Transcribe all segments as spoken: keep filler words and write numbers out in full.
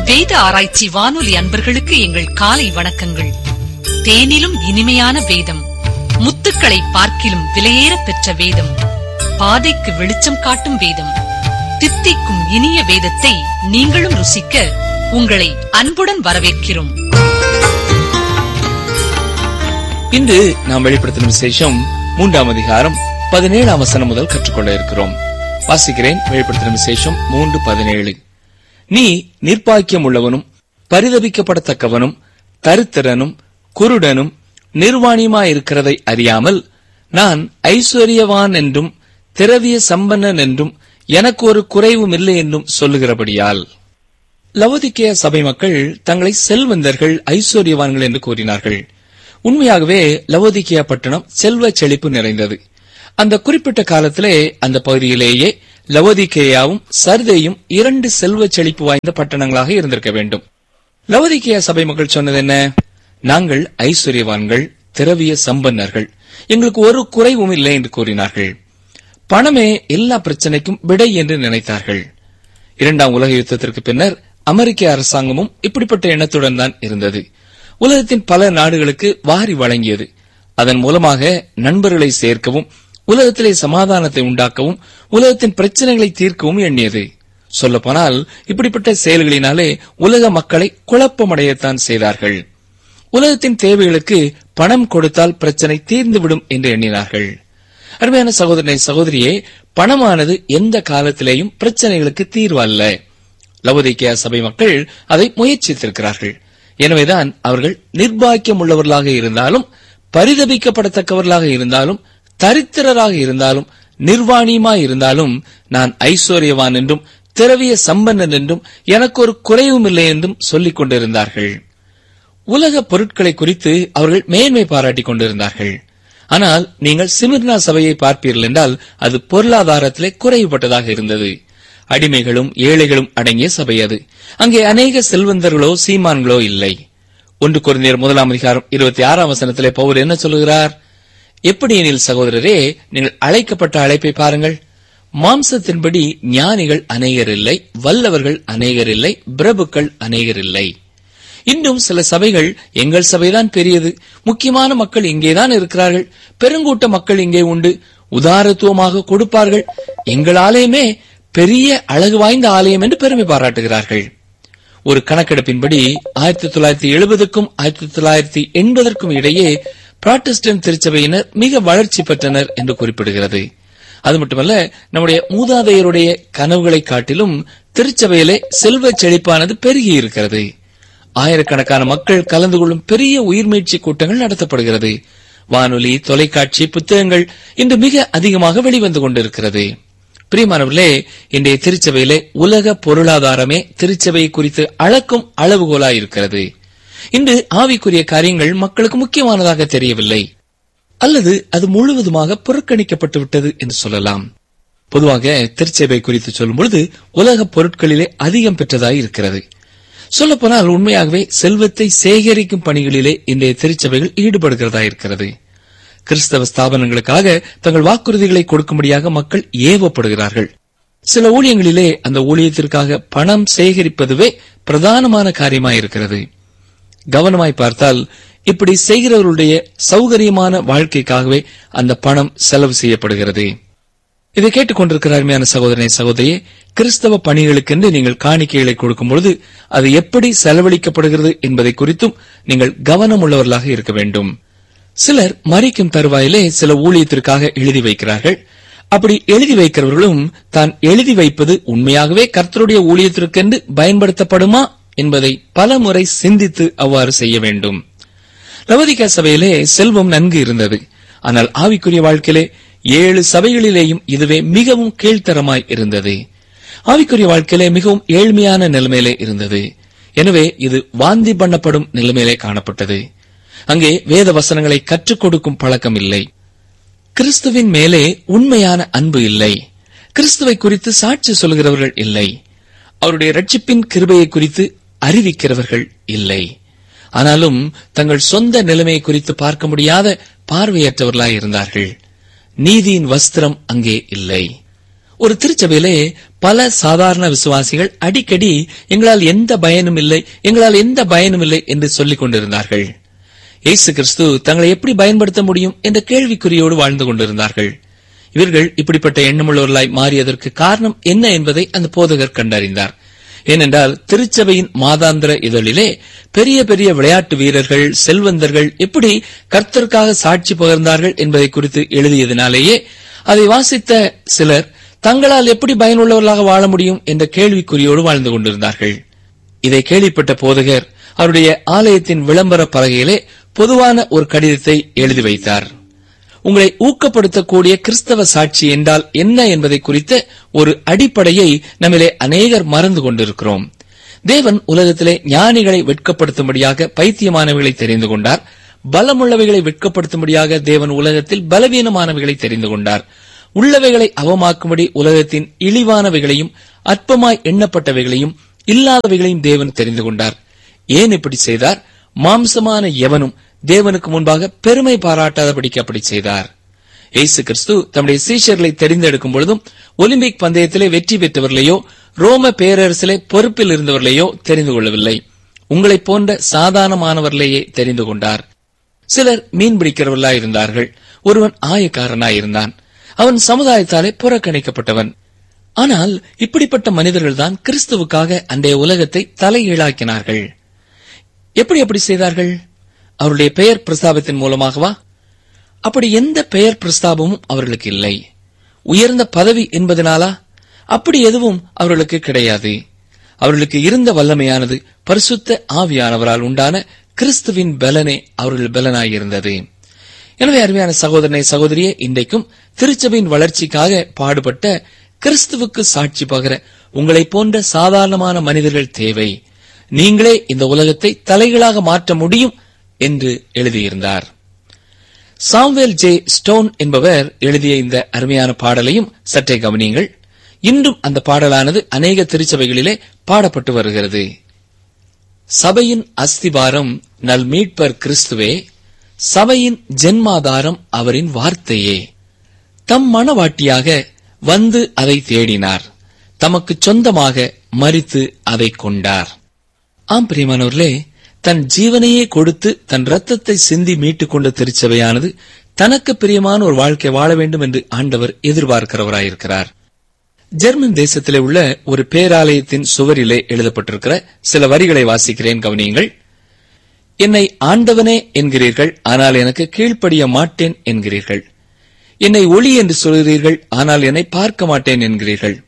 வேத ஆராய்ச்சி வானொலி அன்பர்களுக்கு எங்கள் காலை வணக்கங்கள். தேனிலும் இனிமையான வேதம், முத்துக்களை பார்க்கிலும் விலையேற பெற்ற வேதம், பாதைக்கு வெளிச்சம் காட்டும் வேதம், தித்திக்கும் இனிய வேதத்தை நீங்களும் ருசிக்க உங்களை அன்புடன் வரவேற்கிறோம். இன்று நாம் வெளிப்படுத்தின விசேஷம் மூன்றாம் அதிகாரம் பதினேழாம் வசனம் முதல் கற்றுக்கொள்ள இருக்கிறோம். வாசிக்கிறேன். வெளிப்படுத்தின விசேஷம் மூன்று பதினேழு. நீ நிர்பாக்கியம் உள்ளவனும் பரிதபிக்கப்படத்தக்கவனும் தரித்திரனும் குருடனும் நிர்வாணியுமாயிருக்கிறதை அறியாமல் நான் ஐஸ்வர்யவான் என்றும் திரவிய சம்பன்னன் என்றும் எனக்கு ஒரு குறைவும் இல்லை என்றும் சொல்லுகிறபடியால். லவோதிக்கேயா சபை மக்கள் தங்களை செல்வந்தர்கள், ஐஸ்வர்யவான்கள் என்று கூறினார்கள். உண்மையாகவே லவோதிக்கேயா பட்டணம் செல்வ செழிப்பு நிறைந்தது. அந்த குறிப்பிட்ட காலத்திலே அந்த பகுதியிலேயே லவோதிக்கேயாவும் சர்தேயும் இரண்டு செல்வ செழிப்பு வாய்ந்த பட்டணங்களாக இருந்திருக்க வேண்டும். லவோதிக்கேயா சபை மக்கள் சொன்னது என்ன? நாங்கள் ஐஸ்வர்யவான்கள், திரவிய சம்பன்னர்கள், எங்களுக்கு ஒரு குறைவும் இல்லை என்று கூறினார்கள். பணமே எல்லா பிரச்சனைக்கும் விடை என்று நினைத்தார்கள். இரண்டாம் உலக யுத்தத்திற்கு பின்னர் அமெரிக்க அரசாங்கமும் இப்படிப்பட்ட எண்ணத்துடன் தான் இருந்தது. உலகத்தின் பல நாடுகளுக்கு வாரி வழங்கியது. அதன் மூலமாக நண்பர்களை சேர்க்கவும், உலகத்திலே சமாதானத்தை உண்டாக்கவும், உலகத்தின் பிரச்சனைகளை தீர்க்கவும் எண்ணியது. சொல்லப்போனால் இப்படிப்பட்ட செயல்களினாலே உலக மக்களை குழப்பமடையத்தான் செய்தார்கள். உலகத்தின் தேவைகளுக்கு பணம் கொடுத்தால் பிரச்சனை தீர்ந்துவிடும் என்று எண்ணினார்கள். அருமையான சகோதரனை, சகோதரியே, பணமானது எந்த காலத்திலேயும் பிரச்சனைகளுக்கு தீர்வு அல்ல. லவோதிக்கேயா சபை மக்கள் அதை முயற்சித்திருக்கிறார்கள். எனவேதான் அவர்கள் நிர்பாக்கியம் உள்ளவர்களாக இருந்தாலும், பரிதபிக்கப்படத்தக்கவர்களாக இருந்தாலும், தரித்திரராக இருந்தாலும், நிர்வாணியுமாய் இருந்தாலும் நான் ஐஸ்வர்யவான் என்றும் திரவிய சம்பன்னன் என்றும் எனக்கு ஒரு குறைவும் இல்லை என்றும் சொல்லிக் கொண்டிருந்தார்கள். உலக பொருட்களை குறித்து அவர்கள் மேன்மை பாராட்டிக் கொண்டிருந்தார்கள். ஆனால் நீங்கள் சிமிர்னா சபையை பார்ப்பீர்கள் என்றால் அது பொருளாதாரத்திலே குறைவுபட்டதாக இருந்தது. அடிமைகளும் ஏழைகளும் அடங்கிய சபை அது. அங்கே அநேக செல்வந்தர்களோ சீமான்களோ இல்லை. ஒன்று கொரிந்தியர் முதலாம் அதிகாரம் இருபத்தி ஆறாம் வசனத்திலே பவுல் என்ன சொல்லுகிறார்? எப்படி எனில் சகோதரரே, நீங்கள் அழைக்கப்பட்ட அழைப்பை பாருங்கள். மாம்சத்தின்படி ஞானிகள் அநேகர் இல்லை, வல்லவர்கள் அநேகர் இல்லை, பிரபுக்கள் அநேகர் இல்லை. இன்னும் சில சபைகள் எங்கள் சபைதான் பெரியது, முக்கியமான மக்கள் இங்கேதான் இருக்கிறார்கள், பெருங்கூட்ட மக்கள் இங்கே உண்டு, உதாரத்துவமாக கொடுப்பார்கள், எங்கள் ஆலயமே பெரிய அழகு வாய்ந்த ஆலயம் என்று பெருமை பாராட்டுகிறார்கள். ஒரு கணக்கெடுப்பின்படி ஆயிரத்தி தொள்ளாயிரத்தி எழுபதுக்கும் ஆயிரத்தி தொள்ளாயிரத்தி எண்பதற்கும் இடையே புராட்டஸ்டன்ட் திருச்சபையினர் மிக வளர்ச்சி பெற்றனர் என்று குறிப்பிடுகிறது. அது மட்டுமல்ல, நம்முடைய மூதாதையருடைய கனவுகளை காட்டிலும் திருச்சபையிலே செல்வ செழிப்பானது பெருகி இருக்கிறது. ஆயிரக்கணக்கான மக்கள் கலந்து கொள்ளும் பெரிய உயிர்மீட்சி கூட்டங்கள் நடத்தப்படுகிறது. வானொலி, தொலைக்காட்சி, புத்தகங்கள் இன்று மிக அதிகமாக வெளிவந்து கொண்டிருக்கிறது. பிரியமானவர்களே, இன்றைய திருச்சபையிலே உலக பொருளாதாரமே திருச்சபையை குறித்து அளக்கும் அளவுகோலாயிருக்கிறது. இன்று ஆவிக்குரிய காரியங்கள் மக்களுக்கு முக்கியமானதாக தெரியவில்லை, அல்லது அது முழுவதுமாக புறக்கணிக்கப்பட்டு விட்டது என்று சொல்லலாம். பொதுவாக திருச்சபை குறித்து சொல்லும் பொழுது உலக பொருட்களிலே அதிகம் பெற்றதாய் இருக்கிறது. சொல்லப்போனால் உண்மையாகவே செல்வத்தை சேகரிக்கும் பணிகளிலே இன்றைய திருச்சபைகள் ஈடுபடுகிறதா இருக்கிறது. கிறிஸ்தவ ஸ்தாபனங்களுக்காக தங்கள் வாக்குறுதிகளை கொடுக்கும்படியாக மக்கள் ஏவப்படுகிறார்கள். சில ஊழியங்களிலே அந்த ஊழியத்திற்காக பணம் சேகரிப்பதுவே பிரதானமான காரியமாயிருக்கிறது. கவனமாய் பார்த்தால் இப்படி செய்கிறவர்களுடைய சௌகரியமான வாழ்க்கைக்காகவே அந்த பணம் செலவு செய்யப்படுகிறது. இதை கேட்டுக் கொண்டிருக்கிற அருமையான சகோதரனை, சகோதரியே, கிறிஸ்தவ பணிகளுக்கென்று நீங்கள் காணிக்கைகளை கொடுக்கும் பொழுது அது எப்படி செலவழிக்கப்படுகிறது என்பதை குறித்தும் நீங்கள் கவனம் உள்ளவர்களாக இருக்க வேண்டும். சிலர் மரிக்கும் தருவாயிலே சில ஊழியத்திற்காக எழுதி வைக்கிறார்கள். அப்படி எழுதி வைக்கிறவர்களும் தான் எழுதி வைப்பது உண்மையாகவே கர்த்தருடைய ஊழியத்திற்கென்று பயன்படுத்தப்படுமா என்பதை பல முறை சிந்தித்து அவ்வாறு செய்ய வேண்டும். லவோதிக்கேயா சபையிலே செல்வம் நன்கு இருந்தது. ஆனால் ஆவிக்குரிய வாழ்க்கையிலே ஏழு சபைகளிலேயும் இதுவே மிகவும் கீழ்த்தரமாய் இருந்தது. ஆவிக்குரிய வாழ்க்கையிலே மிகவும் ஏழ்மையான நிலைமையிலே இருந்தது. எனவே இது வாந்தி பண்ணப்படும் நிலைமையிலே காணப்பட்டது. அங்கே வேத வசனங்களை கற்றுக் கொடுக்கும் பழக்கம் இல்லை. கிறிஸ்துவின் மேலே உண்மையான அன்பு இல்லை. கிறிஸ்துவை குறித்து சாட்சி சொல்கிறவர்கள் இல்லை. அவருடைய ரட்சிப்பின் கிருபையை குறித்து அறிவிக்கிறவர்கள் இல்லை. ஆனாலும் தங்கள் சொந்த நிலைமையை குறித்து பார்க்க முடியாத பார்வையற்றவர்களாய் இருந்தார்கள். நீதியின் வஸ்திரம் அங்கே இல்லை. ஒரு திருச்சபையிலே பல சாதாரண விசுவாசிகள் அடிக்கடி எங்களால் எந்த பயனும் இல்லை, எங்களால் எந்த பயனும் இல்லை என்று சொல்லிக் கொண்டிருந்தார்கள். இயேசு கிறிஸ்து தங்களை எப்படி பயன்படுத்த முடியும் என்ற கேள்விக்குறியோடு வாழ்ந்து கொண்டிருந்தார்கள். இவர்கள் இப்படிப்பட்ட எண்ணமுள்ளவர்களாய் மாறியதற்கு காரணம் என்ன என்பதை அந்த போதகர் கண்டறிந்தார். ஏனென்றால் திருச்சபையின் மாதாந்திர இதழிலே பெரிய பெரிய விளையாட்டு வீரர்கள், செல்வந்தர்கள் எப்படி கர்த்தருக்காக சாட்சி பகர்ந்தார்கள் என்பதை குறித்து எழுதியதினாலேயே அதை வாசித்த சிலர் தங்களால் எப்படி பயனுள்ளவர்களாக வாழ முடியும் என்ற கேள்விக்குறியோடு வாழ்ந்து கொண்டிருந்தார்கள். இதை கேள்விப்பட்ட போதகர் அவருடைய ஆலயத்தின் விளம்பர பலகையிலே பொதுவான ஒரு கடிதத்தை எழுதி வைத்தார். உங்களை ஊக்கப்படுத்தக்கூடிய கிறிஸ்தவ சாட்சி என்றால் என்ன என்பதை குறித்த ஒரு அடிப்படையை நம்மிலே அநேகர் மறந்து கொண்டிருக்கிறோம். தேவன் உலகத்திலே ஞானிகளை வெட்கப்படுத்தும்படியாக பைத்தியமானவைகளை தெரிந்து கொண்டார். பலமுள்ளவைகளை வெட்கப்படுத்தும்படியாக தேவன் உலகத்தில் பலவீனமானவைகளை தெரிந்து கொண்டார். உள்ளவைகளை அவமாக்கும்படி உலகத்தின் இழிவானவைகளையும் அற்பமாய் எண்ணப்பட்டவைகளையும் இல்லாதவைகளையும் தேவன் தெரிந்து கொண்டார். ஏன் இப்படி செய்தார்? மாம்சமான எவனும் தேவனுக்கு முன்பாக பெருமை பாராட்டாதபடிக்கு அப்படி செய்தார். இயேசு கிறிஸ்து தம்முடைய சீஷர்களை தெரிந்தெடுக்கும் பொழுதும் ஒலிம்பிக் பந்தயத்திலே வெற்றி பெற்றவர்களையோ ரோம பேரரசிலே பொறுப்பில் இருந்தவர்களையோ தெரிந்து கொள்ளவில்லை. உங்களைப் போன்ற சாதாரணமானவர்களையே தெரிந்து கொண்டார். சிலர் மீன்பிடிக்கிறவர்களாய் இருந்தார்கள். ஒருவன் ஆயக்காரனாயிருந்தான். அவன் சமுதாயத்தாலே புறக்கணிக்கப்பட்டவன். ஆனால் இப்படிப்பட்ட மனிதர்கள்தான் கிறிஸ்துவுக்காக அன்றைய உலகத்தை தலைகீழாக்கினார்கள். எப்படி அப்படி செய்தார்கள்? அவருடைய பெயர் பிரஸ்தாபத்தின் மூலமாகவா? அப்படி எந்த பெயர் பிரஸ்தாபமும் அவர்களுக்கு இல்லை. உயர்ந்த பதவி என்பதனாலா? அப்படி எதுவும் அவர்களுக்கு கிடையாது. அவர்களுக்கு இருந்த வல்லமையானது பரிசுத்த ஆவியானவரால் உண்டான கிறிஸ்துவின் பலனே அவர்கள் பலனாயிருந்தது. எனவே அருமையான சகோதரனை சகோதரியே, இன்றைக்கும் திருச்சபையின் வளர்ச்சிக்காக பாடுபட்ட கிறிஸ்துவுக்கு சாட்சி பகர உங்களை போன்ற சாதாரணமான மனிதர்கள் தேவை. நீங்களே இந்த உலகத்தை தலைகளாக மாற்ற முடியும் என்று எழுதியிருந்தார். சாம்வேல் ஜே ஸ்டோன் என்பவர் எழுதிய இந்த அருமையான பாடலையும் சற்றே கவனியுங்கள். இன்றும் அந்த பாடலானது அநேக திருச்சபைகளிலே பாடப்பட்டு வருகிறது. சபையின் அஸ்திபாரம் நல் மீட்பர் கிறிஸ்துவே, சபையின் ஜென்மாதாரம் அவரின் வார்த்தையே. தம் மனவாட்டியாக வந்து அதை தேடினார், தமக்கு சொந்தமாக மரித்து அதை கொண்டார். ஆம் பிரியமானவர்களே, தன் ஜீவனையே கொடுத்து தன் ரத்தத்தை சிந்தி மீட்டுக் கொண்ட திருச்சபையானது தனக்கு பிரியமான ஒரு வாழ்க்கை வாழ வேண்டும் என்று ஆண்டவர் எதிர்பார்க்கிறவராயிருக்கிறார். ஜெர்மன் தேசத்திலே உள்ள ஒரு பேராலயத்தின் சுவரிலே எழுதப்பட்டிருக்கிற சில வரிகளை வாசிக்கிறேன், கவனியுங்கள். என்னை ஆண்டவனே என்கிறீர்கள், ஆனால் எனக்கு கீழ்ப்படிய மாட்டேன் என்கிறீர்கள். என்னை ஒளி என்று சொல்கிறீர்கள், ஆனால் என்னை பார்க்க மாட்டேன் என்கிறீர்கள்.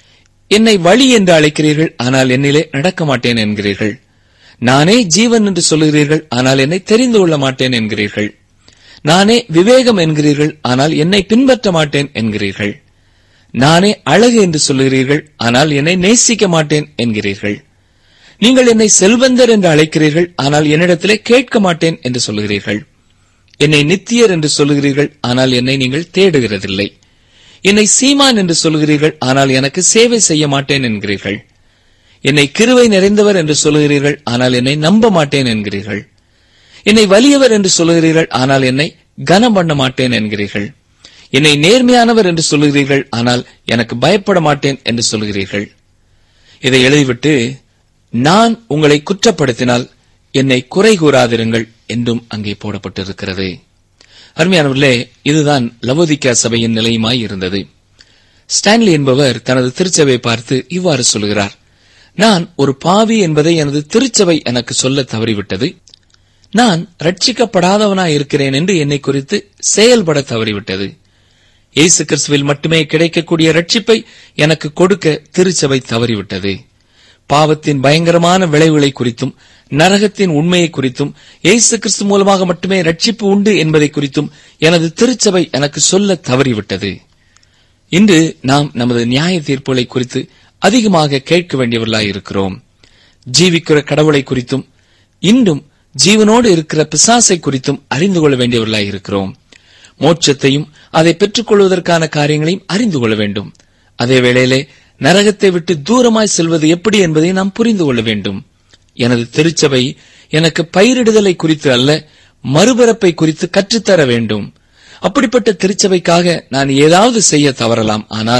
என்னை வழி என்று அழைக்கிறீர்கள், ஆனால் என்னிலே நடக்க மாட்டேன் என்கிறீர்கள். நானே ஜீவன் என்று சொல்கிறீர்கள், ஆனால் என்னை தெரிந்து கொள்ள மாட்டேன் என்கிறீர்கள். நானே விவேகம் என்கிறீர்கள், ஆனால் என்னை பின்பற்ற மாட்டேன் என்கிறீர்கள். நானே அழகு என்று சொல்கிறீர்கள், ஆனால் என்னை நேசிக்க மாட்டேன் என்கிறீர்கள். நீங்கள் என்னை செல்வந்தர் என்று அழைக்கிறீர்கள், ஆனால் என்னிடத்திலே கேட்க மாட்டேன் என்று சொல்கிறீர்கள். என்னை நித்தியர் என்று சொல்கிறீர்கள், ஆனால் என்னை நீங்கள் தேடுகிறதில்லை. என்னை சீமான் என்று சொல்கிறீர்கள், ஆனால் எனக்கு சேவை செய்ய மாட்டேன் என்கிறீர்கள். என்னை கிருபை நிறைந்தவர் என்று சொல்கிறீர்கள், ஆனால் என்னை நம்ப மாட்டேன் என்கிறீர்கள். என்னை வலியவர் என்று சொல்கிறீர்கள், ஆனால் என்னை கனம் பண்ண மாட்டேன் என்கிறீர்கள். என்னை நேர்மையானவர் என்று சொல்கிறீர்கள், ஆனால் எனக்கு பயப்பட மாட்டேன் என்று சொல்கிறீர்கள். இதை எழுதிவிட்டு, நான் உங்களை குற்றப்படுத்தினால் என்னை குறை கூறாதிருங்கள் என்றும் அங்கே போடப்பட்டிருக்கிறது. அருமையானவர்களே, இதுதான் லவோதிக்கா சபையின் நிலையுமாய் இருந்தது. ஸ்டான்லி என்பவர் தனது திருச்சபையை பார்த்து இவ்வாறு சொல்கிறார்: நான் ஒரு பாவி என்பதை எனது திருச்சபை எனக்கு சொல்ல தவறிவிட்டது. நான் ரட்சிக்கப்படாதவனாய் இருக்கிறேன் என்று என்னை குறித்து செயல்பட தவறிவிட்டது. இயேசு கிறிஸ்துவில் மட்டுமே கிடைக்கக்கூடிய ரட்சிப்பை எனக்கு கொடுக்க திருச்சபை தவறிவிட்டது. பாவத்தின் பயங்கரமான விளைவுகளை குறித்தும் நரகத்தின் உண்மையை குறித்தும் இயேசு கிறிஸ்து மூலமாக மட்டுமே ரட்சிப்பு உண்டு என்பதை குறித்தும் எனது திருச்சபை எனக்கு சொல்ல தவறிவிட்டது. இன்று நாம் நமது நியாய தீர்ப்புகளை குறித்து அதிகமாக கேட்க வேண்டியவர்களாய் இருக்கிறோம். ஜீவிக்கிற கடவுளை குறித்தும் இன்றும் ஜீவனோடு இருக்கிற பிசாசை குறித்தும் அறிந்து கொள்ள வேண்டியவர்களாய் இருக்கிறோம். மோட்சத்தையும் அதை பெற்றுக் கொள்வதற்கான காரியங்களையும் அறிந்து கொள்ள வேண்டும். அதே வேளையிலே நரகத்தை விட்டு தூரமாய் செல்வது எப்படி என்பதை நாம் புரிந்து கொள்ள வேண்டும். எனது திருச்சபை எனக்கு பயிரிடுதலை குறித்து அல்ல, மறுபிறப்பை குறித்து கற்றுத்தர வேண்டும். அப்படிப்பட்ட திருச்சபைக்காக நான் ஏதாவது செய்ய தவறலாம், ஆனால்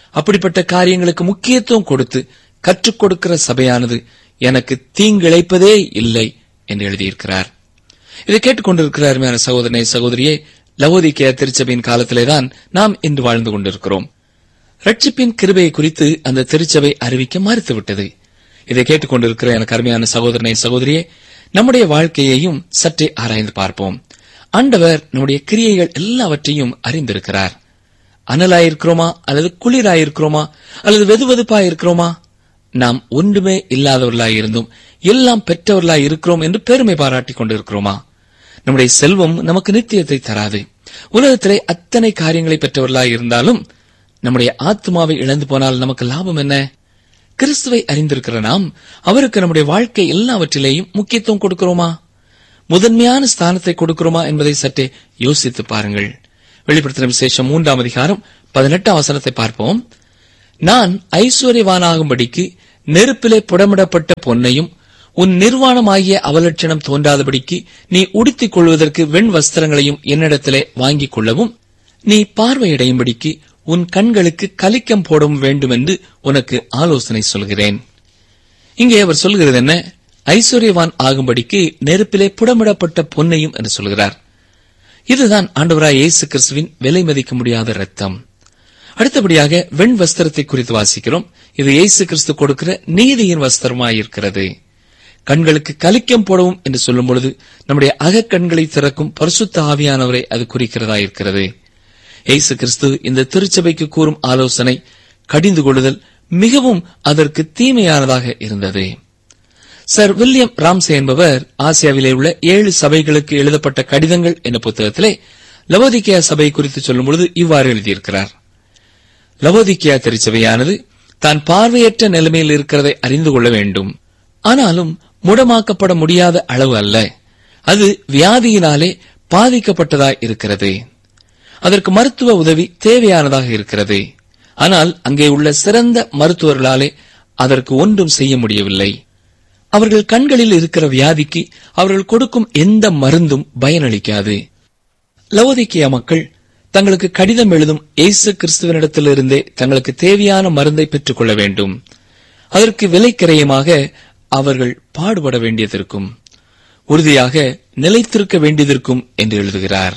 அப்படிப்பட்ட காரியங்களுக்கு முக்கியத்துவம் கொடுத்து கற்றுக் கொடுக்கிற சபையானது எனக்கு தீங்கிழைப்பதே இல்லை என்று எழுதியிருக்கிறார். இதை கேட்டுக் கொண்டிருக்கிற அருமையான சகோதரனே சகோதரியே, லவோதிக்கேயா திருச்சபையின் காலத்திலேதான் நாம் இன்று வாழ்ந்து கொண்டிருக்கிறோம். ரட்சிப்பின் கிருபையை குறித்து அந்த திருச்சபை அறிவிக்க மறுத்துவிட்டது. இதை கேட்டுக் கொண்டிருக்கிற எனக்கு அருமையான சகோதரனே சகோதரியே, நம்முடைய வாழ்க்கையையும் சற்றே ஆராய்ந்து பார்ப்போம். ஆண்டவர் நம்முடைய கிரியைகள் எல்லாவற்றையும் அறிந்திருக்கிறார். அனலாயிருக்கிறோமா அல்லது குளிராயிருக்கிறோமா அல்லது வெதுவெதுப்பாயிருக்கிறோமா? நாம் ஒன்றுமே இல்லாதவர்களாயிருந்தும் எல்லாம் பெற்றவர்களாய் இருக்கிறோம் என்று பெருமை பாராட்டிக் கொண்டிருக்கிறோமா? நம்முடைய செல்வம் நமக்கு நித்தியத்தை தராது. உலகத்திலே அத்தனை காரியங்களை பெற்றவர்களாய் இருந்தாலும் நம்முடைய ஆத்மாவை இழந்து போனால் நமக்கு லாபம் என்ன? கிறிஸ்துவை அறிந்திருக்கிற நாம் அவருக்கு நம்முடைய வாழ்க்கை எல்லாவற்றிலேயும் முக்கியத்துவம் கொடுக்கிறோமா? முதன்மையான ஸ்தானத்தை கொடுக்கிறோமா என்பதை சற்றே யோசித்து பாருங்கள். வெளிப்படுத்தின விசேஷம் மூன்றாம் அதிகாரம் பதினெட்டாம் வசனத்தை பார்ப்போம். நான் ஐஸ்வர்யவானாகும்படிக்கு நெருப்பிலே புடமிடப்பட்ட பொன்னையும் உன் நிர்வாணமாகிய அவலட்சணம் தோன்றாதபடிக்கு நீ உடுத்திக் கொள்வதற்கு வெண் வஸ்திரங்களையும் என்னிடத்திலே வாங்கிக் கொள்ளவும், நீ பார்வையடையும்படிக்கு உன் கண்களுக்கு கலிக்கம் போடவும் வேண்டும் என்று உனக்கு ஆலோசனை சொல்கிறேன். இங்கே அவர் சொல்கிறது என்ன? ஐஸ்வர்யவான் ஆகும்படிக்கு நெருப்பிலே புடமிடப்பட்ட பொன்னையும் என்று சொல்கிறார். இதுதான் ஆண்டவராய் இயேசு கிறிஸ்துவின் விலை மதிக்க முடியாத இரத்தம். அடுத்தபடியாக வெண் வஸ்திரத்தை குறித்து வாசிக்கிறோம். இது இயேசு கிறிஸ்து கொடுக்கிற நீதியின் வஸ்திரமாயிருக்கிறது. கண்களுக்கு கலிக்கம் போடவும் என்று சொல்லும் பொழுது நம்முடைய அகக்கண்களை திறக்கும் பரிசுத்த ஆவியானவரை அது குறிக்கிறதாயிருக்கிறது. இயேசு கிறிஸ்து இந்த திருச்சபைக்கு கூறும் ஆலோசனை கடிந்து கொள்ளுதல் மிகவும் அதற்கு தீமையானதாக இருந்தது. சர் வில்லியம் ராம்சே என்பவர் ஆசியாவிலே உள்ள ஏழு சபைகளுக்கு எழுதப்பட்ட கடிதங்கள் என்ற புத்தகத்திலே லவோதிக்கேயா சபை குறித்து சொல்லும் பொழுது இவ்வாறு எழுதியிருக்கிறார். லவோதிக்கேயா திருச்சபையானது தான் பார்வையற்ற நிலைமையில் இருக்கிறதை அறிந்து கொள்ள வேண்டும். ஆனாலும் முடமாக்கப்பட முடியாத அளவு அல்ல. அது வியாதியினாலே பாதிக்கப்பட்டதாய் இருக்கிறது. அதற்கு மருத்துவ உதவி தேவையானதாக இருக்கிறது. ஆனால் அங்கே உள்ள சிறந்த மருத்துவர்களாலே அதற்கு ஒன்றும் செய்ய முடியவில்லை. அவர்கள் கண்களில் இருக்கிற வியாதிக்கு அவர்கள் கொடுக்கும் எந்த மருந்தும் பயனளிக்காது. லவோதிக்கேயா மக்கள் தங்களுக்கு கடிதம் எழுதும் இயேசு கிறிஸ்துவனிடத்திலிருந்தே தங்களுக்கு தேவையான மருந்தை பெற்றுக் கொள்ள வேண்டும். அதற்கு விலைக்கிரயமாக அவர்கள் பாடுபட வேண்டியதற்கும் உறுதியாக நிலைத்திருக்க வேண்டியதற்கும் என்று எழுதுகிறார்.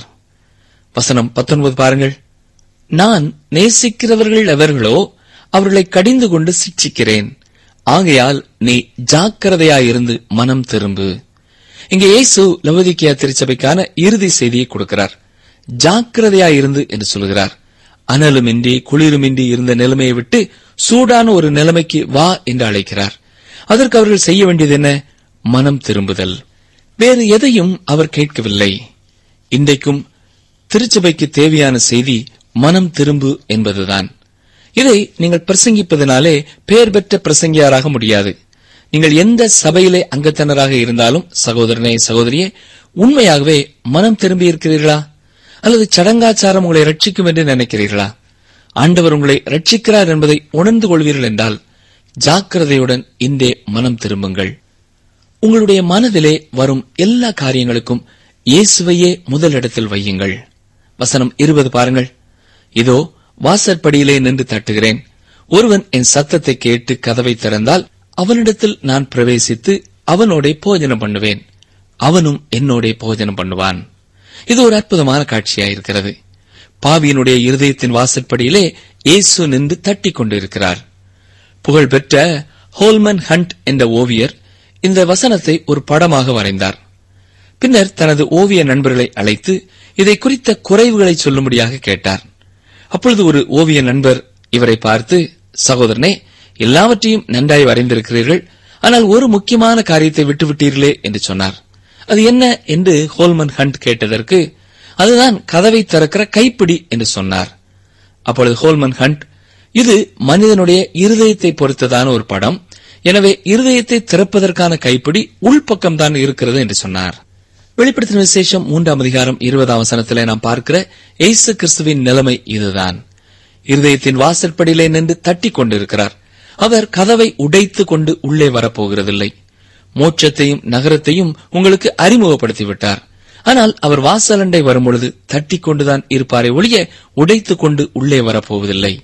வசனம் பத்தொன்பது பாருங்கள். நான் நேசிக்கிறவர்கள் எவர்களோ அவர்களை கடிந்து கொண்டு சிட்சிக்கிறேன். ஆகையால் நீ ஜாக்கிரதையாயிருந்து மனம் திரும்பு. இங்கே இயேசு லவோதிக்கேயா திருச்சபைக்கான இறுதி செய்தியை கொடுக்கிறார். ஜாக்கிரதையாயிருந்து என்று சொல்கிறார். அனலுமின்றி குளிருமின்றி இருந்த நிலைமையை விட்டு சூடான ஒரு நிலைமைக்கு வா என்று அழைக்கிறார். அதற்கு அவர்கள் செய்ய வேண்டியது என்ன? மனம் திரும்புதல். வேறு எதையும் அவர் கேட்கவில்லை. இன்றைக்கும் திருச்சபைக்கு தேவையான செய்தி மனம் திரும்பு என்பதுதான். இதை நீங்கள் பிரசங்கிப்பதனாலே பெயர் பெற்ற பிரசங்கியாராக முடியாது. நீங்கள் எந்த சபையிலே அங்கத்தினராக இருந்தாலும் சகோதரனே சகோதரியே, உண்மையாகவே மனம் திரும்பி இருக்கிறீர்களா? அல்லது சடங்காச்சாரம் உங்களை ரட்சிக்கும் என்று நினைக்கிறீர்களா? ஆண்டவர் உங்களை ரட்சிக்கிறார் என்பதை உணர்ந்து கொள்வீர்கள் என்றால் ஜாக்கிரதையுடன் இன்றே மனம் திரும்புங்கள். உங்களுடைய மனதிலே வரும் எல்லா காரியங்களுக்கும் இயேசுவையே முதலிடத்தில் வையுங்கள். வசனம் இருபது பாருங்கள். இதோ வாசற்படியிலே நின்று தட்டுகிறேன். ஒருவன் என் சத்தத்தை கேட்டு கதவை திறந்தால் அவனிடத்தில் நான் பிரவேசித்து அவனோட போஜனம் பண்ணுவேன், அவனும் என்னோட போஜனம் பண்ணுவான். இது ஒரு அற்புதமான காட்சியாயிருக்கிறது. பாவியினுடைய இருதயத்தின் வாசற்படியிலே இயேசு நின்று தட்டி கொண்டிருக்கிறார். புகழ்பெற்ற ஹோல்மன் ஹண்ட் என்ற ஓவியர் இந்த வசனத்தை ஒரு படமாக வரைந்தார். பின்னர் தனது ஓவிய நண்பர்களை அழைத்து இதை குறித்த குறைவுகளை சொல்லும்படியாக கேட்டார். அப்பொழுது ஒரு ஓவிய நண்பர் இவரை பார்த்து, சகோதரனே, எல்லாவற்றையும் நன்றாய் வரைந்திருக்கிறீர்கள், ஆனால் ஒரு முக்கியமான காரியத்தை விட்டுவிட்டீர்களே என்று சொன்னார். அது என்ன என்று ஹோல்மன் ஹண்ட் கேட்டதற்கு, அதுதான் கதவை திறக்கிற கைப்பிடி என்று சொன்னார். அப்பொழுது ஹோல்மன் ஹண்ட், இது மனிதனுடைய இருதயத்தை பொறுத்ததான ஒரு படம், எனவே இருதயத்தை திறப்பதற்கான கைப்பிடி உள்பக்கம்தான் இருக்கிறது என்று சொன்னார். வெளிப்படுத்தின விசேஷம் மூன்றாம் அதிகாரம் இருபதாம் வசனத்திலே நாம் பார்க்கிற இயேசு கிறிஸ்துவின் நிலைமை இதுதான். இருதயத்தின் வாசற்படியிலே நின்று தட்டி கொண்டிருக்கிறார். அவர் கதவை உடைத்துக் கொண்டு உள்ளே வரப்போகிறதில்லை. மோட்சத்தையும் நகரத்தையும் உங்களுக்கு அறிமுகப்படுத்திவிட்டார். ஆனால் அவர் வாசலண்டை வரும்பொழுது தட்டி கொண்டுதான் இருப்பாரே ஒழிய உடைத்துக் கொண்டு உள்ளே வரப்போவதில்லை.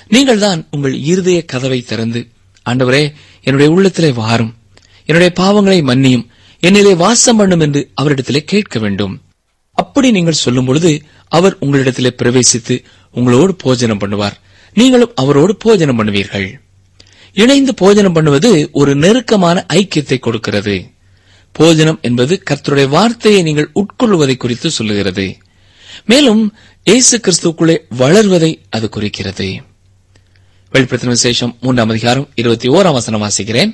நீங்கள் தான் உங்கள் இருதய கதவை திறந்து, ஆண்டவரே, என்னுடைய உள்ளத்திலே வாரும், என்னுடைய பாவங்களை மன்னியும், என்னிலே வாசம் பண்ணும் என்று அவரிடத்திலே கேட்க வேண்டும். அப்படி நீங்கள் சொல்லும் பொழுது அவர் உங்களிடத்திலே பிரவேசித்து உங்களோடு போஜனம் பண்ணுவார். நீங்களும் அவரோடு போஜனம் பண்ணுவீர்கள். இணைந்து போஜனம் பண்ணுவது ஒரு நெருக்கமான ஐக்கியத்தை கொடுக்கிறது. போஜனம் என்பது கர்த்தருடைய வார்த்தையை நீங்கள் உட்கொள்வதை குறித்து சொல்லுகிறது. மேலும் இயேசு கிறிஸ்துவுக்குள்ளே வளர்வதை அது குறிக்கிறது. வெளிப்படுத்தின விசேஷம் மூன்றாம் அதிகாரம் இருபத்தி ஓராம் வசனம் வாசிக்கிறேன்.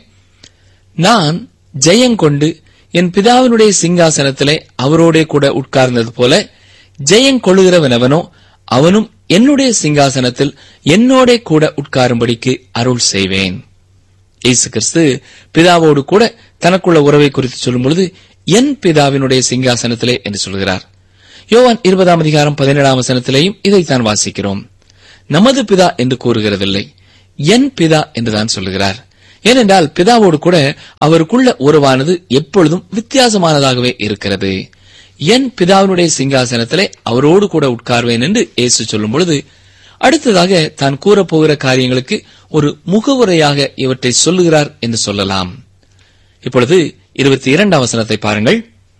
நான் ஜெயங்கொண்டு என் பிதாவினுடைய சிங்காசனத்திலே அவரோடே கூட உட்கார்ந்தது போல ஜெயங்கொள்ளுகிறவனவனோ அவனும் என்னுடைய சிங்காசனத்தில் என்னோட கூட உட்காரும்படிக்கு அருள் செய்வேன். இயேசு கிறிஸ்து பிதாவோடு கூட தனக்குள்ள உறவை குறித்து சொல்லும் பொழுது என் பிதாவினுடைய சிங்காசனத்திலே என்று சொல்கிறார். யோவான் இருபதாம் அதிகாரம் பதினேழாம் வசனத்திலேயும் இதைத்தான் வாசிக்கிறோம். நமது பிதா என்று கூறுகிறதில்லை, என் பிதா என்றுதான் சொல்லுகிறார். ஏனென்றால் பிதாவோடு கூட அவருக்குள்ள உறவானது எப்பொழுதும் வித்தியாசமானதாகவே இருக்கிறது. என் பிதாவினுடைய சிங்காசனத்திலே அவரோடு கூட உட்கார்வேன் என்று இயேசு சொல்லும் பொழுது அடுத்ததாக தான் கூறப்போகிற காரியங்களுக்கு ஒரு முகவுரையாக இவற்றை சொல்லுகிறார் என்று சொல்லலாம். இப்பொழுது இருபத்தி இரண்டாம் வசனத்தை பாருங்கள்.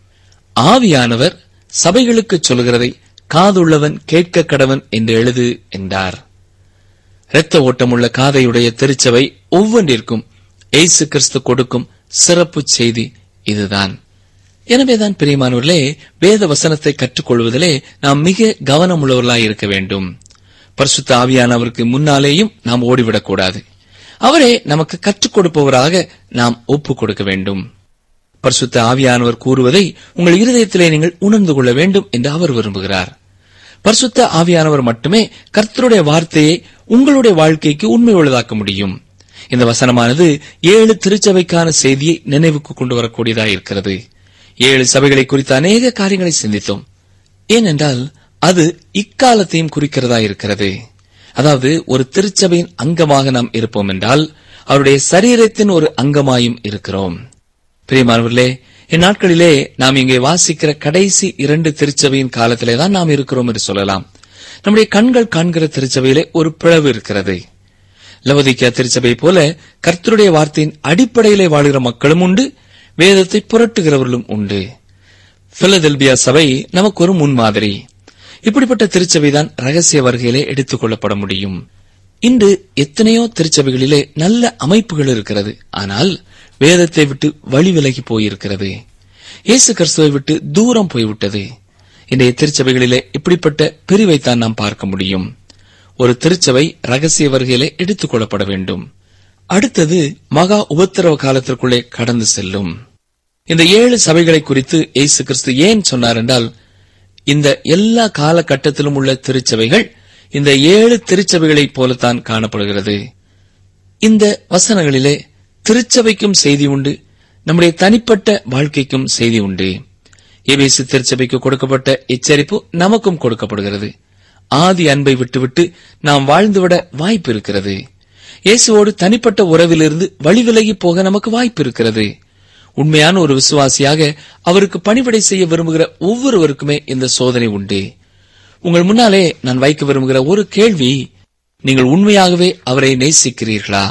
ஆவியானவர் சபைகளுக்கு சொல்லுகிறதை காதுள்ளவன் கேட்க கடவன் என்று எழுது என்றார். இரத்த ஓட்டமுள்ள காதையுடைய திருச்சபை ஒவ்வொன்றிற்கும் இயேசு கிறிஸ்து கொடுக்கும் சிறப்பு செய்தி இதுதான். எனவேதான் பிரியமானவர்களே, வேத வசனத்தை கற்றுக்கொள்வதிலே நாம் மிக கவனமுள்ளவர்களாய் இருக்க வேண்டும். பரிசுத்த ஆவியானவருக்கு முன்னாலேயும் நாம் ஓடிவிடக்கூடாது. அவரே நமக்கு கற்றுக் கொடுப்பவராக நாம் ஒப்புக் கொடுக்க வேண்டும். பரிசுத்த ஆவியானவர் கூறுவதை உங்கள் இருதயத்திலே நீங்கள் உணர்ந்து கொள்ள வேண்டும் என்று அவர் விரும்புகிறார். பரிசுத்த ஆவியானவர் மட்டுமே கர்த்தருடைய வார்த்தையை உங்களுடைய வாழ்க்கைக்கு உண்மை உள்ளதாக்க முடியும். இந்த வசனமானது ஏழு திருச்சபைக்கான செய்தியை நினைவுக்கு கொண்டு வரக்கூடியதாக இருக்கிறது. ஏழு சபைகளை குறித்த அநேக காரியங்களை சிந்தித்தோம். ஏனென்றால் அது இக்காலத்தையும் குறிக்கிறதா இருக்கிறது. அதாவது ஒரு திருச்சபையின் அங்கமாக நாம் இருப்போம் என்றால் அவருடைய சரீரத்தின் ஒரு அங்கமாயும் இருக்கிறோம். பிரியமானவர்களே, இந்நாட்களிலே நாம் இங்கே வாசிக்கிற கடைசி இரண்டு திருச்சபையின் காலத்திலேதான் நாம் இருக்கிறோம் என்று சொல்லலாம். நம்முடைய கண்கள் காண்கிற திருச்சபையிலே ஒரு பிளவு இருக்கிறது. லவோதிக்கேயா திருச்சபை போல கர்த்தருடைய வார்த்தையின் அடிப்படையிலே வாழ்கிற மக்களும் உண்டு, வேதத்தை புரட்டுகிறவர்களும் உண்டு. பிலதெல்பியா சபை நமக்கு ஒரு முன்மாதிரி. இப்படிப்பட்ட திருச்சபைதான் ரகசிய வருகையிலே எடுத்துக் கொள்ளப்பட முடியும். இன்று எத்தனையோ திருச்சபைகளிலே நல்ல அமைப்புகள் இருக்கிறது, ஆனால் வேதத்தை விட்டு வழி விலகி போயிருக்கிறது. இயேசு கிறிஸ்துவை விட்டு தூரம் போய்விட்டது. இன்றைய திருச்சபைகளிலே இப்படிப்பட்ட பிரிவைத்தான் நாம் பார்க்க முடியும். ஒரு திருச்சபை ரகசிய வருகையிலே எடுத்துக் கொள்ளப்பட வேண்டும். அடுத்தது மகா உபத்திரவ காலத்திற்குள்ளே கடந்து செல்லும். இந்த ஏழு சபைகளை குறித்து இயேசு கிறிஸ்து ஏன் சொன்னார் என்றால், இந்த எல்லா காலகட்டத்திலும் உள்ள திருச்சபைகள் இந்த ஏழு திருச்சபைகளைப் போலத்தான் காணப்படுகிறது. இந்த வசனங்களிலே திருச்சபைக்கும் செய்தி உண்டு, நம்முடைய தனிப்பட்ட வாழ்க்கைக்கும் செய்தி உண்டு. எபேசு திருச்சபைக்கு கொடுக்கப்பட்ட எச்சரிப்பு நமக்கும் கொடுக்கப்படுகிறது. ஆதி அன்பை விட்டுவிட்டு நாம் வாழ்ந்துவிட வாய்ப்பு இருக்கிறது. இயேசுவோடு தனிப்பட்ட உறவிலிருந்து வழிவிலகி போக நமக்கு வாய்ப்பு இருக்கிறது. உண்மையான ஒரு விசுவாசியாக அவருக்கு பணிவிடை செய்ய விரும்புகிற ஒவ்வொருவருக்குமே இந்த சோதனை உண்டு. உங்கள் முன்னாலே நான் வைக்க விரும்புகிற ஒரு கேள்வி, நீங்கள் உண்மையாகவே அவரை நேசிக்கிறீர்களா?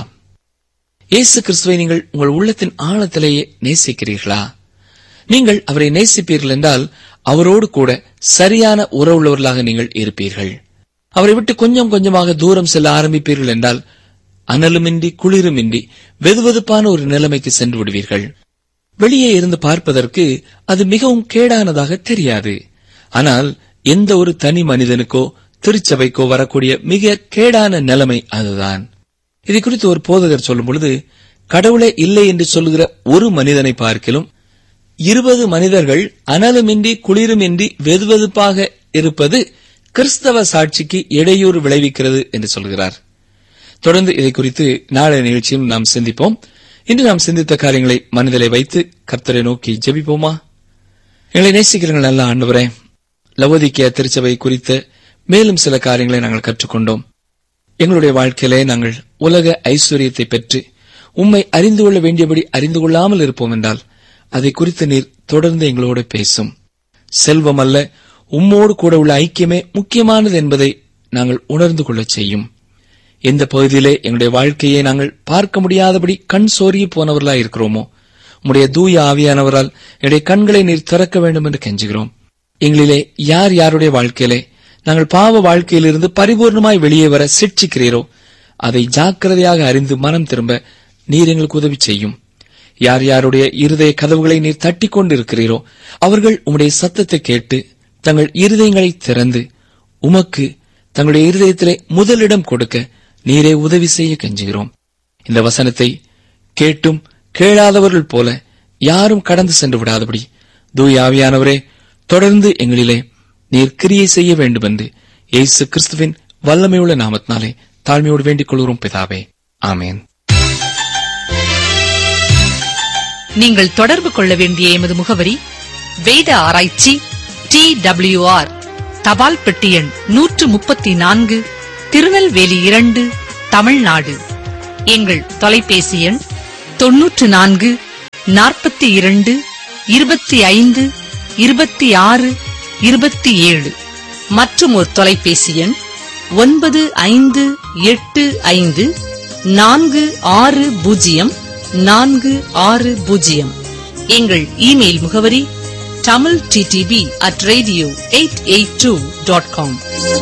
இயேசு கிறிஸ்துவை நீங்கள் உங்கள் உள்ளத்தின் ஆழத்திலேயே நேசிக்கிறீர்களா? நீங்கள் அவரை நேசிப்பீர்கள் என்றால் அவரோடு கூட சரியான உறவுள்ளவர்களாக நீங்கள் இருப்பீர்கள். அவரை விட்டு கொஞ்சம் கொஞ்சமாக தூரம் செல்ல ஆரம்பிப்பீர்கள் என்றால் அனலுமின்றி குளிருமின்றி வெதுவெதுப்பான ஒரு நிலைமைக்கு சென்று விடுவீர்கள். வெளியே இருந்து பார்ப்பதற்கு அது மிகவும் கேடானதாக தெரியாது. ஆனால் எந்த ஒரு தனி மனிதனுக்கோ திருச்சபைக்கோ வரக்கூடிய மிக கேடான நிலைமை அதுதான். இதை குறித்து ஒரு போதகர் சொல்லும் பொழுது, கடவுளே இல்லை என்று சொல்லுகிற ஒரு மனிதனை பார்க்கிலும் இருபது மனிதர்கள் அனலுமின்றி குளிருமின்றி வெதுவெதுப்பாக இருப்பது கிறிஸ்தவ சாட்சிக்கு இடையூறு விளைவிக்கிறது என்று சொல்கிறார். தொடர்ந்து இதை குறித்து நாளை நிகழ்ச்சியும் நாம் சிந்திப்போம். இன்று நாம் சிந்தித்த காரியங்களை மனதிலே வைத்து கர்த்தரை நோக்கி ஜெபிப்போமா? எங்களை நேசிக்கிறீர்கள் நல்ல ஆண்டவரே, லவோதிக்கேயா திருச்சபை குறித்த மேலும் சில காரியங்களை நாங்கள் கற்றுக்கொண்டோம். எங்களுடைய வாழ்க்கையிலே நாங்கள் உலக ஐஸ்வர்யத்தை பெற்று உம்மை அறிந்து கொள்ள வேண்டியபடி அறிந்து கொள்ளாமல் இருப்போம் என்றால் அதை குறித்து நீர் தொடர்ந்து எங்களோடு பேசும். செல்வம் அல்ல, உம்மோடு கூட உள்ள ஐக்கியமே முக்கியமானது என்பதை நாங்கள் உணர்ந்து கொள்ள செய்யும். எந்த பகுதியிலே எங்களுடைய வாழ்க்கையை நாங்கள் பார்க்க முடியாதபடி கண் சோர்வி போனவர்களாய் இருக்கிறோமோ, உம்முடைய தூய ஆவியானவரால் என்னுடைய கண்களை நீர் திறக்க வேண்டும் என்று கெஞ்சுகிறோம். எங்களிலே யார் யாருடைய வாழ்க்கையிலே நாங்கள் பாவ வாழ்க்கையிலிருந்து பரிபூர்ணமாய் வெளியே வர சிட்சிக்கிறீரோ, அதை ஜாக்கிரதையாக அறிந்து மனம் திரும்ப நீர் எங்களுக்கு உதவி செய்யும். யார் யாருடைய இருதய கதவுகளை நீர் தட்டி கொண்டிருக்கிறீரோ, அவர்கள் உம்முடைய சத்தத்தை கேட்டு தங்கள் இருதயங்களை திறந்து உமக்கு தங்களுடைய இருதயத்திலே முதலிடம் கொடுக்க நீரே உதவி செய்ய கெஞ்சுகிறோம். இந்த வசனத்தை கேட்டும் கேளாதவர்கள் போல யாரும் கடந்து சென்று விடாதபடி தூய ஆவியானவரே தொடர்ந்து எங்களிலே நீர் கிரியை செய்ய வேண்டும் என்று இயேசு கிறிஸ்துவின் வல்லமையுள்ள நாமத்தினாலே தாழ்மையோடு வேண்டிக் கொள்கிறோம் பிதாவே, ஆமேன். நீங்கள் தொடர்பு கொள்ள வேண்டிய எமது முகவரி: வேத ஆராய்ச்சி, டி டபிள்யூ ஆர், தபால் பெட்டி எண் நூற்று முப்பத்தி நான்கு, திருநெல்வேலி இரண்டு, தமிழ்நாடு. எங்கள் தொலைபேசி எண் தொன்னூற்று நான்கு நாற்பத்தி இரண்டு இருபத்தி ஐந்து இருபத்தி ஆறு இருபத்தி ஏழு. மற்றும் ஒரு தொலைபேசி எண் ஒன்பது ஐந்து எட்டு ஐந்து நான்கு ஆறு பூஜ்ஜியம் நான்கு ஆறு பூஜ்ஜியம். எங்கள் இமெயில் முகவரி Tamil TDP at radio eight eight two dot com.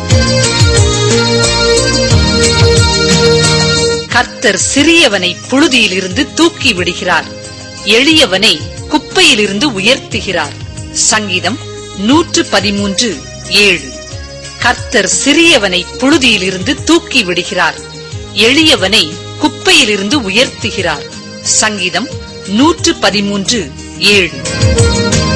கர்த்தர் சிறியவனை புழுதியிலிருந்து தூக்கி விடுகிறார், எளியவனை குப்பையிலிருந்து உயர்த்துகிறார். சங்கீதம் நூற்று பதிமூன்று ஏழு. கர்த்தர் சிறியவனை புழுதியிலிருந்து தூக்கி விடுகிறார், எளியவனை குப்பையிலிருந்து உயர்த்துகிறார். சங்கீதம் நூற்று பதிமூன்று ஏழு.